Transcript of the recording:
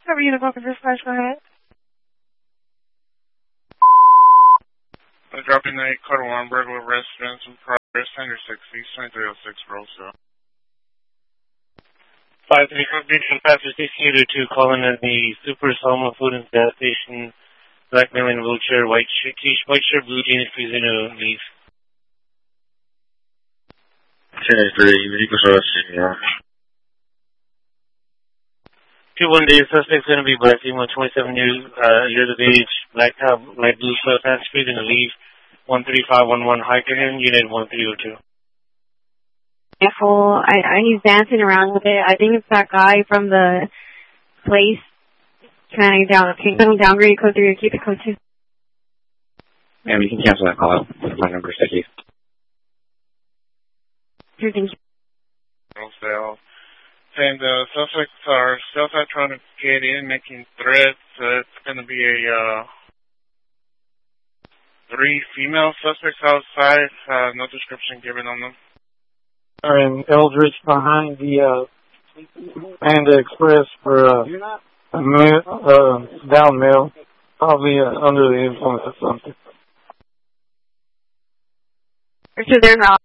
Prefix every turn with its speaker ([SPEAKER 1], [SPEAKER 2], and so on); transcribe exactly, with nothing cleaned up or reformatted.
[SPEAKER 1] Cover Uniform Dispatch, go ahead.
[SPEAKER 2] I'm dropping a Carter one burglar residence in progress, Center six East, twenty-three oh six Roseville.
[SPEAKER 3] five three four Beacon Pastor six eight two, calling in the Super Salma Food and Gas Station, black male in wheelchair, white shirt, white shirt, blue jeans, please in a leave.
[SPEAKER 4] ten three, vehicle selection, yeah.
[SPEAKER 3] Two one day, suspect's going to be black, female, twenty-seven years, uh, years of age, black top, light blue shirt, pants, please in a leave. one three five one one Hikerham, unit one three oh two.
[SPEAKER 1] Careful, I, I, he's dancing around with it. I think it's that guy from the place. Can I down, can you downgrade code three or keep it code two?
[SPEAKER 4] Ma'am, you can cancel that call out. My number is Vicky.
[SPEAKER 1] Sure, thank you.
[SPEAKER 2] Roseville. And the uh, suspects are still trying to get in, making threats. Uh, it's going to be a, uh, three female suspects outside. Uh, no description given on them.
[SPEAKER 5] Are in Eldridge behind the uh, Panda Express for uh, a male, uh, down male, probably uh, under the influence of something.
[SPEAKER 1] So they're not.